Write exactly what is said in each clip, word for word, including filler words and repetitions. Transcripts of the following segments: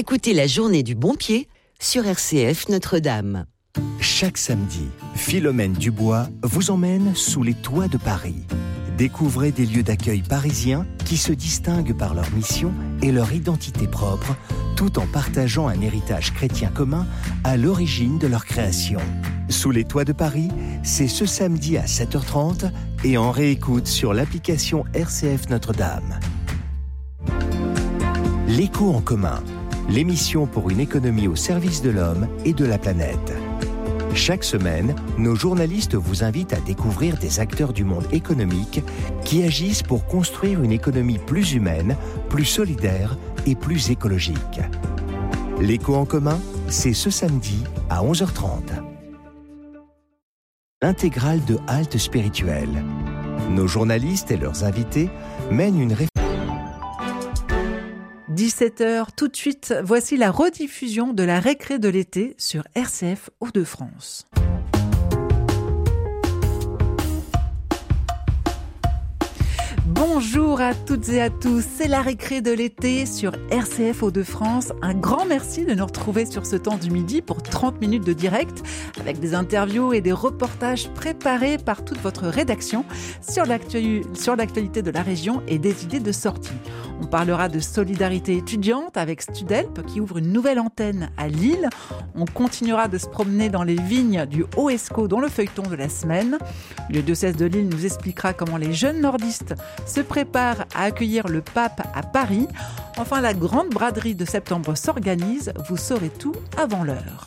Écoutez la journée du bon pied sur R C F Notre-Dame. Chaque samedi, Philomène Dubois vous emmène sous les toits de Paris. Découvrez des lieux d'accueil parisiens qui se distinguent par leur mission et leur identité propre, tout en partageant un héritage chrétien commun à l'origine de leur création. Sous les toits de Paris, c'est ce samedi à sept heures trente et en réécoute sur l'application R C F Notre-Dame. L'écho en commun, l'émission pour une économie au service de l'homme et de la planète. Chaque semaine, nos journalistes vous invitent à découvrir des acteurs du monde économique qui agissent pour construire une économie plus humaine, plus solidaire et plus écologique. L'écho en commun, c'est ce samedi à onze heures trente. L'intégrale de Halte Spirituelle. Nos journalistes et leurs invités mènent une réflexion. dix-sept heures, tout de suite, voici la rediffusion de la récré de l'été sur R C F Hauts-de-France. Bonjour à toutes et à tous, c'est la récré de l'été sur R C F Hauts-de-France. Un grand merci de nous retrouver sur ce temps du midi pour trente minutes de direct avec des interviews et des reportages préparés par toute votre rédaction sur, l'actu- sur l'actualité de la région et des idées de sortie. On parlera de solidarité étudiante avec Studelp qui ouvre une nouvelle antenne à Lille. On continuera de se promener dans les vignes du Haut-Escaut dans le feuilleton de la semaine. Le diocèse de Lille nous expliquera comment les jeunes nordistes se préparent à accueillir le pape à Paris. Enfin, la grande braderie de septembre s'organise. Vous saurez tout avant l'heure.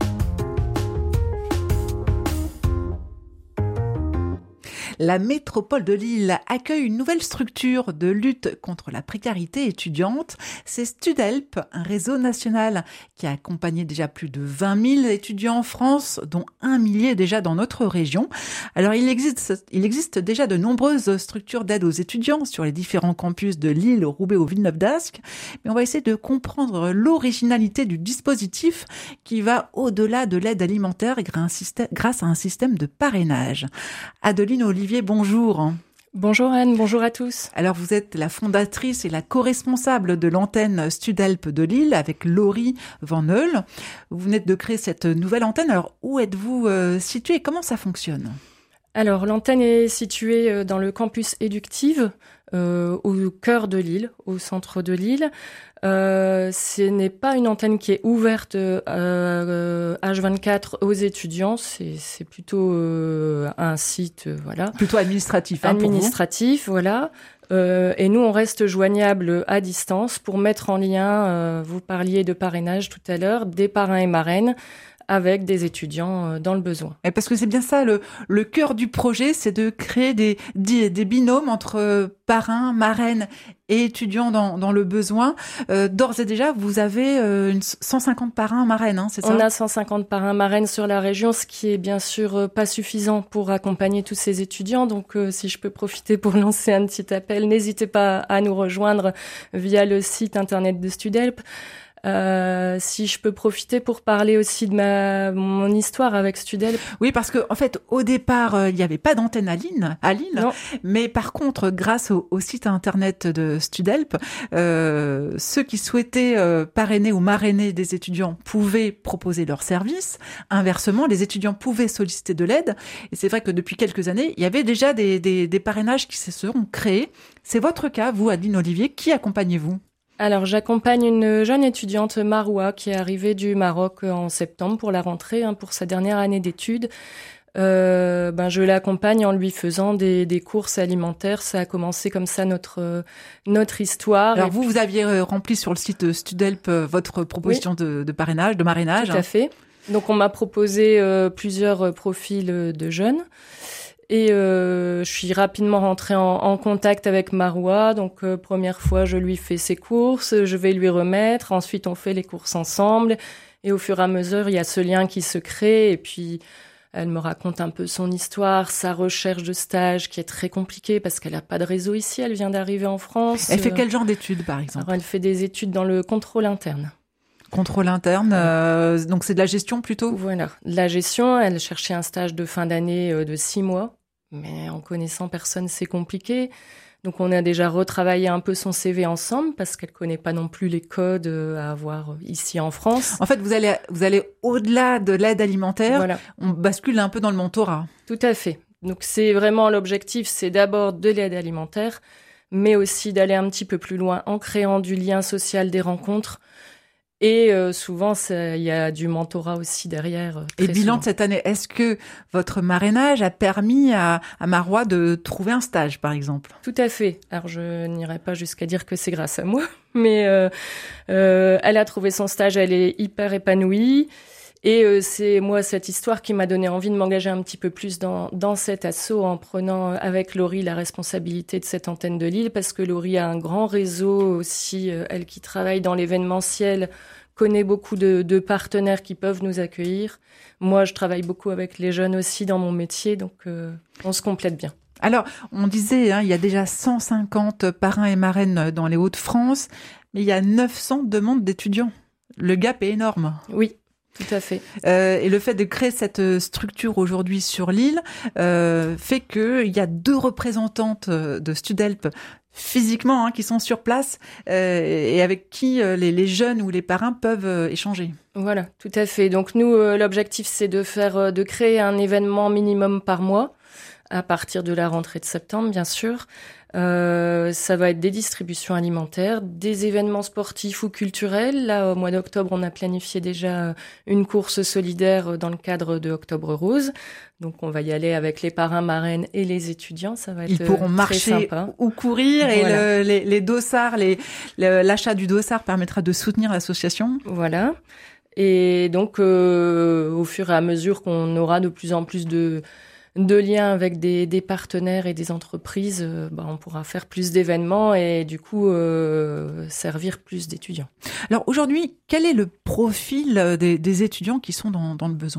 La métropole de Lille accueille une nouvelle structure de lutte contre la précarité étudiante. C'est Studelp, un réseau national qui a accompagné déjà plus de vingt mille étudiants en France, dont un millier déjà dans notre région. Alors, il existe, il existe déjà de nombreuses structures d'aide aux étudiants sur les différents campus de Lille, Roubaix ou Villeneuve d'Ascq. Mais on va essayer de comprendre l'originalité du dispositif qui va au-delà de l'aide alimentaire grâce à un système de parrainage. Adeline Olivier, bonjour. Bonjour Anne, bonjour à tous. Alors vous êtes la fondatrice et la co-responsable de l'antenne Studelp de Lille avec Laurie Van Neul. Vous venez de créer cette nouvelle antenne. Alors où êtes-vous euh, située et comment ça fonctionne ? Alors l'antenne est située dans le campus Éductive, euh, au cœur de Lille, au centre de Lille. Euh, ce n'est pas une antenne qui est ouverte euh, euh, H vingt-quatre aux étudiants, c'est, c'est plutôt euh, un site, euh, voilà. Plutôt administratif, hein, administratif, voilà. Euh, et nous, on reste joignable à distance pour mettre en lien, euh, vous parliez de parrainage tout à l'heure, des parrains et marraines avec des étudiants dans le besoin. Et parce que c'est bien ça, le, le cœur du projet, c'est de créer des, des, des binômes entre parrains, marraines et étudiants dans, dans le besoin. Euh, d'ores et déjà, vous avez euh, une cent cinquante parrains, marraines, hein, c'est ça ? On a cent cinquante parrains, marraines sur la région, ce qui est bien sûr pas suffisant pour accompagner tous ces étudiants. Donc, euh, si je peux profiter pour lancer un petit appel, n'hésitez pas à nous rejoindre via le site internet de Studelp. Euh, si je peux profiter pour parler aussi de ma mon histoire avec Studelp. Oui, parce que en fait, au départ, euh, il n'y avait pas d'antenne à Lille, à Lille. Non. Mais par contre, grâce au, au site internet de Studelp, euh, ceux qui souhaitaient euh, parrainer ou marrainer des étudiants pouvaient proposer leurs services. Inversement, les étudiants pouvaient solliciter de l'aide. Et c'est vrai que depuis quelques années, il y avait déjà des, des, des parrainages qui se seront créés. C'est votre cas, vous, Adeline Olivier. Qui accompagnez-vous ? Alors, j'accompagne une jeune étudiante Maroua qui est arrivée du Maroc en septembre pour la rentrée, hein, pour sa dernière année d'études. Euh, ben, je l'accompagne en lui faisant des, des courses alimentaires. Ça a commencé comme ça notre notre histoire. Alors, vous, vous aviez rempli sur le site Studelp votre proposition oui. de, de parrainage, de marrainage. Tout à fait. Donc, on m'a proposé euh, plusieurs profils de jeunes. Et euh, je suis rapidement rentrée en, en contact avec Maroua. Donc, euh, première fois, je lui fais ses courses, je vais lui remettre. Ensuite, on fait les courses ensemble. Et au fur et à mesure, il y a ce lien qui se crée. Et puis, elle me raconte un peu son histoire, sa recherche de stage qui est très compliquée parce qu'elle n'a pas de réseau ici. Elle vient d'arriver en France. Elle fait quel genre d'études, par exemple ? Alors, elle fait des études dans le contrôle interne. Contrôle interne, euh, donc c'est de la gestion plutôt ? Voilà, de la gestion. Elle cherchait un stage de fin d'année euh, de six mois, mais en connaissant personne, c'est compliqué. Donc on a déjà retravaillé un peu son C V ensemble parce qu'elle connaît pas non plus les codes à avoir ici en France. En fait, vous allez vous allez au-delà de l'aide alimentaire. Voilà. On bascule un peu dans le mentorat. Tout à fait. Donc c'est vraiment l'objectif, c'est d'abord de l'aide alimentaire, mais aussi d'aller un petit peu plus loin en créant du lien social, des rencontres. Et euh, souvent, il y a du mentorat aussi derrière. Euh, Et bilan de cette année, est-ce que votre marrainage a permis à, à Marois de trouver un stage, par exemple ? Tout à fait. Alors, je n'irai pas jusqu'à dire que c'est grâce à moi, mais euh, euh, elle a trouvé son stage, elle est hyper épanouie. Et euh, c'est moi cette histoire qui m'a donné envie de m'engager un petit peu plus dans dans cet assaut en prenant euh, avec Laurie la responsabilité de cette antenne de Lille parce que Laurie a un grand réseau aussi, euh, elle qui travaille dans l'événementiel, connaît beaucoup de, de partenaires qui peuvent nous accueillir. Moi, je travaille beaucoup avec les jeunes aussi dans mon métier, donc euh, on se complète bien. Alors, on disait, hein, il y a déjà cent cinquante parrains et marraines dans les Hauts-de-France, mais il y a neuf cents demandes d'étudiants. Le gap est énorme. Oui. Tout à fait. Euh, et le fait de créer cette structure aujourd'hui sur l'île euh, fait qu'il y a deux représentantes de Studelp physiquement hein, qui sont sur place euh, et avec qui euh, les, les jeunes ou les parrains peuvent euh, échanger. Voilà, tout à fait. Donc nous, euh, l'objectif, c'est de faire, euh, de créer un événement minimum par mois à partir de la rentrée de septembre, bien sûr. Euh, ça va être des distributions alimentaires, des événements sportifs ou culturels. Là, au mois d'octobre, on a planifié déjà une course solidaire dans le cadre de Octobre Rose. Donc, on va y aller avec les parrains, marraines et les étudiants. Ça va être Ils pourront très marcher sympa. Ou courir et voilà. le, les, les dossards, les, le, l'achat du dossard permettra de soutenir l'association. Voilà. Et donc, euh, au fur et à mesure qu'on aura de plus en plus de de liens avec des, des partenaires et des entreprises, euh, bah, on pourra faire plus d'événements et du coup euh, servir plus d'étudiants. Alors aujourd'hui, quel est le profil des, des étudiants qui sont dans, dans le besoin ?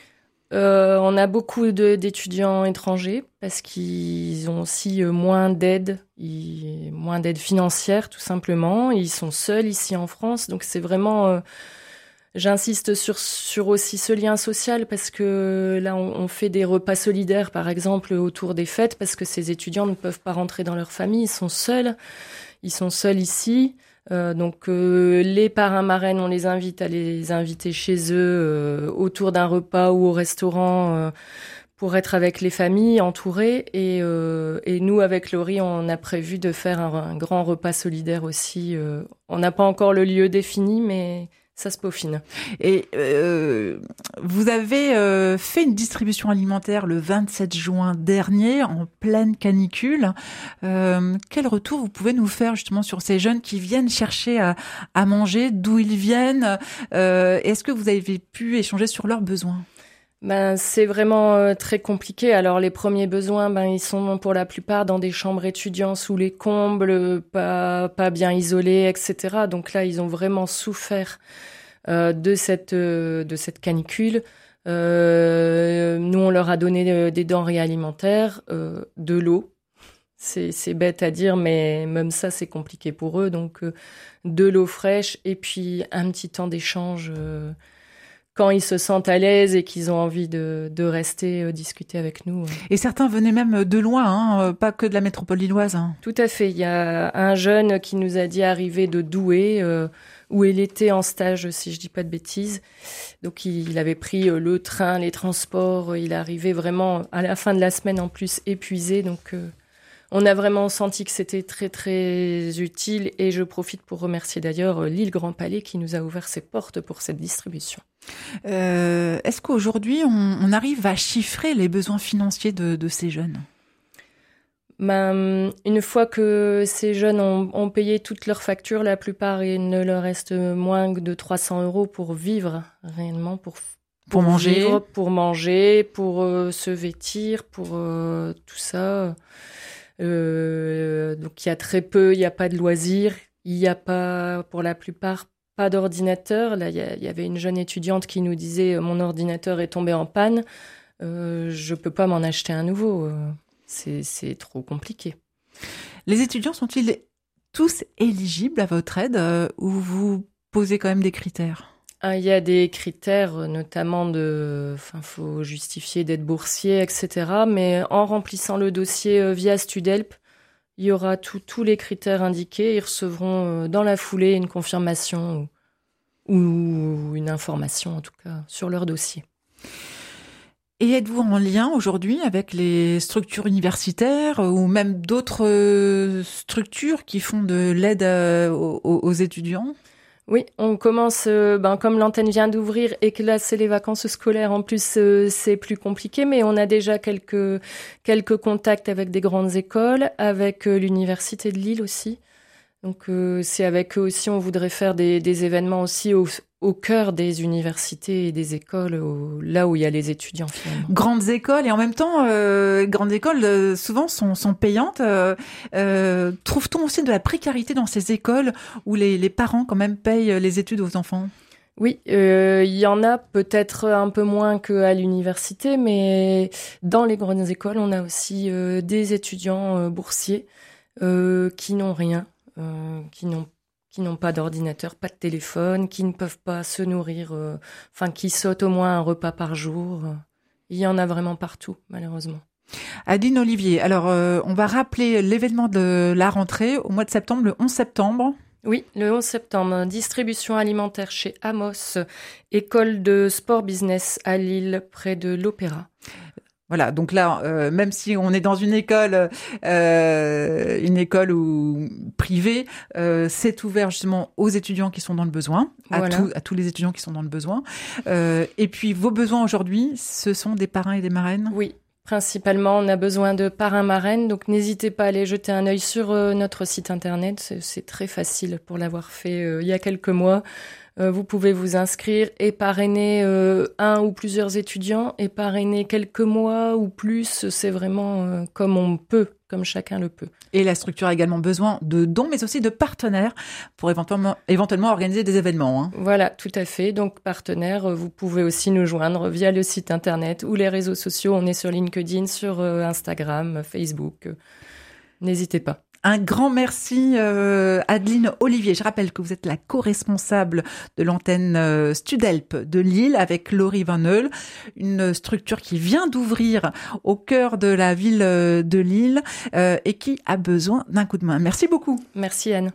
euh, On a beaucoup de, d'étudiants étrangers parce qu'ils ont aussi moins d'aide, ils, moins d'aide financière tout simplement. Ils sont seuls ici en France, donc c'est vraiment... Euh, J'insiste sur, sur aussi ce lien social parce que là, on, on fait des repas solidaires, par exemple, autour des fêtes parce que ces étudiants ne peuvent pas rentrer dans leur famille, ils sont seuls, ils sont seuls ici. Euh, donc, euh, les parrains marraines, on les invite à les inviter chez eux euh, autour d'un repas ou au restaurant euh, pour être avec les familles, entourées. Et, euh, et nous, avec Laurie, on a prévu de faire un, un grand repas solidaire aussi. Euh, on n'a pas encore le lieu défini, mais... ça se peaufine. Et euh, vous avez euh, fait une distribution alimentaire le vingt-sept juin dernier, en pleine canicule. Euh, quel retour vous pouvez nous faire justement sur ces jeunes qui viennent chercher à, à manger, d'où ils viennent euh, Est-ce que vous avez pu échanger sur leurs besoins ? Ben, c'est vraiment euh, très compliqué. Alors, les premiers besoins, ben, ils sont pour la plupart dans des chambres étudiants sous les combles, pas, pas bien isolées, et cetera. Donc là, ils ont vraiment souffert euh, de cette, euh, de cette canicule. Euh, nous, on leur a donné euh, des denrées alimentaires, euh, de l'eau. C'est, c'est bête à dire, mais même ça, c'est compliqué pour eux. Donc, euh, de l'eau fraîche et puis un petit temps d'échange euh, quand ils se sentent à l'aise et qu'ils ont envie de, de rester euh, discuter avec nous. Et certains venaient même de loin, hein, pas que de la métropole lilloise. Hein. Tout à fait. Il y a un jeune qui nous a dit arriver de Douai, euh, où il était en stage, si je dis pas de bêtises. Donc, il, il avait pris euh, le train, les transports. Il est arrivé vraiment à la fin de la semaine en plus épuisé. Donc, euh, on a vraiment senti que c'était très, très utile. Et je profite pour remercier d'ailleurs l'île Grand Palais qui nous a ouvert ses portes pour cette distribution. Euh, est-ce qu'aujourd'hui, on, on arrive à chiffrer les besoins financiers de, de ces jeunes ? Ben, une fois que ces jeunes ont, ont payé toutes leurs factures, la plupart, il ne leur reste moins de trois cents euros pour vivre réellement, pour, pour, pour manger, vivre, pour manger, pour euh, se vêtir, pour euh, tout ça. Euh, donc il y a très peu, il n'y a pas de loisirs, il n'y a pas, pour la plupart, pas d'ordinateur. Là, il y, y avait une jeune étudiante qui nous disait « Mon ordinateur est tombé en panne, euh, je peux pas m'en acheter un nouveau. C'est, c'est trop compliqué. » Les étudiants sont-ils tous éligibles à votre aide euh, ou vous posez quand même des critères ? Ah, il y a des critères, notamment de, enfin, faut justifier d'être boursier, et cetera. Mais en remplissant le dossier via Studelp, il y aura tout, tous les critères indiqués. Ils recevront euh, dans la foulée une confirmation ou, ou une information, en tout cas, sur leur dossier. Et êtes-vous en lien aujourd'hui avec les structures universitaires ou même d'autres structures qui font de l'aide aux, aux étudiants ? Oui, on commence, euh, ben, comme l'antenne vient d'ouvrir et que là c'est les vacances scolaires, en plus euh, c'est plus compliqué, mais on a déjà quelques quelques contacts avec des grandes écoles, avec euh, l'université de Lille aussi. Donc euh, c'est avec eux aussi, on voudrait faire des, des événements aussi au, au cœur des universités et des écoles, au, là où il y a les étudiants finalement. Grandes écoles et en même temps, euh, grandes écoles euh, souvent sont, sont payantes. Euh, euh, trouve-t-on aussi de la précarité dans ces écoles où les, les parents quand même payent les études aux enfants ? Oui, euh, il y en a peut-être un peu moins qu'à l'université, mais dans les grandes écoles, on a aussi euh, des étudiants euh, boursiers euh, qui n'ont rien. Euh, qui n'ont qui n'ont pas d'ordinateur, pas de téléphone, qui ne peuvent pas se nourrir, euh, enfin qui sautent au moins un repas par jour. Il y en a vraiment partout, malheureusement. Adeline Olivier, alors euh, on va rappeler l'événement de la rentrée au mois de septembre, le onze septembre. Oui, le onze septembre, distribution alimentaire chez Amos, école de sport business à Lille, près de l'Opéra. Voilà, donc là, euh, même si on est dans une école, euh, une école où, privée, euh, c'est ouvert justement aux étudiants qui sont dans le besoin, à, voilà. tout, à tous les étudiants qui sont dans le besoin. Euh, et puis, vos besoins aujourd'hui, ce sont des parrains et des marraines ? Oui, principalement, on a besoin de parrains marraines, donc n'hésitez pas à aller jeter un œil sur euh, notre site internet. C'est, c'est très facile pour l'avoir fait euh, il y a quelques mois. Vous pouvez vous inscrire et parrainer euh, un ou plusieurs étudiants et parrainer quelques mois ou plus. C'est vraiment euh, comme on peut, comme chacun le peut. Et la structure a également besoin de dons, mais aussi de partenaires pour éventuellement, éventuellement organiser des événements. Hein. Voilà, tout à fait. Donc, partenaires, vous pouvez aussi nous joindre via le site internet ou les réseaux sociaux. On est sur LinkedIn, sur euh, Instagram, Facebook. N'hésitez pas. Un grand merci euh, Adeline Olivier. Je rappelle que vous êtes la co-responsable de l'antenne euh, Studelp de Lille avec Laurie Van Heul, une structure qui vient d'ouvrir au cœur de la ville de Lille euh, et qui a besoin d'un coup de main. Merci beaucoup. Merci Anne.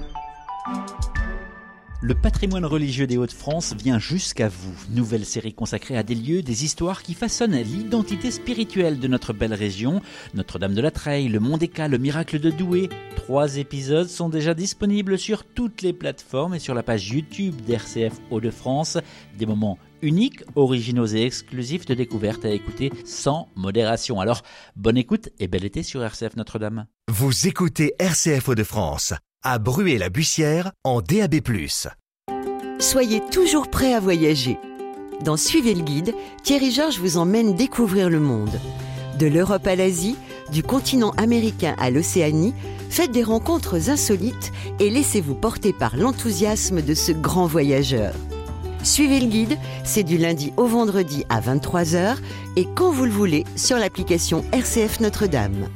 Le patrimoine religieux des Hauts-de-France vient jusqu'à vous. Nouvelle série consacrée à des lieux, des histoires qui façonnent l'identité spirituelle de notre belle région. Notre-Dame de la Treille, le Mont des Cats, le miracle de Douai. Trois épisodes sont déjà disponibles sur toutes les plateformes et sur la page YouTube d'R C F Hauts-de-France. Des moments uniques, originaux et exclusifs de découverte à écouter sans modération. Alors, bonne écoute et bel été sur R C F Notre-Dame. Vous écoutez R C F Hauts-de-France. À Bruay-la-Bussière, en D A B plus. Soyez toujours prêts à voyager. Dans Suivez le guide, Thierry Georges vous emmène découvrir le monde. De l'Europe à l'Asie, du continent américain à l'Océanie, faites des rencontres insolites et laissez-vous porter par l'enthousiasme de ce grand voyageur. Suivez le guide, c'est du lundi au vendredi à vingt-trois heures et quand vous le voulez sur l'application R C F Notre-Dame.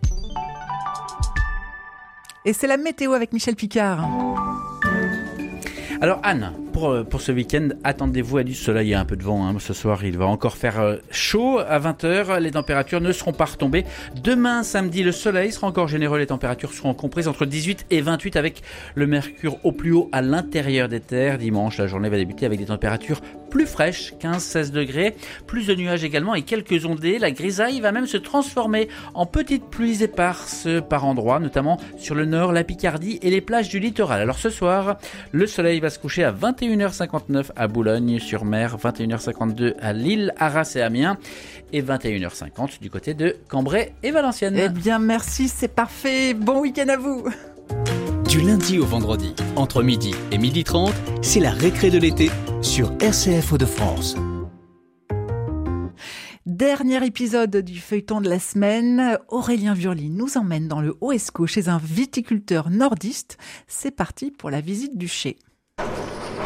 Et c'est la météo avec Michel Picard. Alors Anne, pour, pour ce week-end, attendez-vous à du soleil et un peu de vent. Hein. Ce soir, il va encore faire chaud à vingt heures. Les températures ne seront pas retombées. Demain, samedi, le soleil sera encore généreux. Les températures seront comprises entre dix-huit et vingt-huit avec le mercure au plus haut à l'intérieur des terres. Dimanche, la journée va débuter avec des températures plus fraîches, quinze à seize degrés. Plus de nuages également et quelques ondées. La grisaille va même se transformer en petites pluies éparses par endroits, notamment sur le nord, la Picardie et les plages du littoral. Alors ce soir, le soleil va se coucher à vingt et une heures cinquante-neuf à Boulogne-sur-Mer, vingt et une heures cinquante-deux à Lille, Arras et Amiens et vingt et une heures cinquante du côté de Cambrai et Valenciennes. Eh bien merci, c'est parfait. Bon week-end à vous. Du lundi au vendredi, entre midi et midi trente, c'est la récré de l'été sur R C F Hauts-de-France. Dernier épisode du feuilleton de la semaine, Aurélien Vurly nous emmène dans le Haut-Escaut chez un viticulteur nordiste. C'est parti pour la visite du chai.